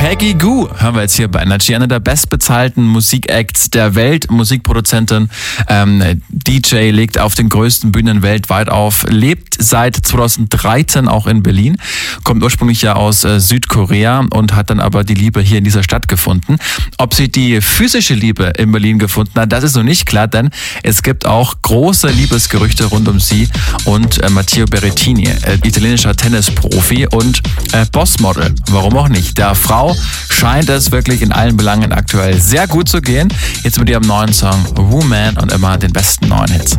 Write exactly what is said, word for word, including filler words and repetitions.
Peggy Gou hören wir jetzt hier bei Energy, eine der bestbezahlten Musikacts der Welt, Musikproduzentin, ähm, D J, legt auf den größten Bühnen weltweit auf, lebt seit zweitausenddreizehn auch in Berlin, kommt ursprünglich ja aus äh, Südkorea und hat dann aber die Liebe hier in dieser Stadt gefunden. Ob sie die physische Liebe in Berlin gefunden hat, das ist noch nicht klar, denn es gibt auch große Liebesgerüchte rund um sie und äh, Matteo Berrettini, äh, italienischer Tennisprofi und äh, Bossmodel. Warum auch nicht? Der Frau scheint es wirklich in allen Belangen aktuell sehr gut zu gehen. Jetzt mit ihrem neuen Song Woman und immer den besten neuen Hits.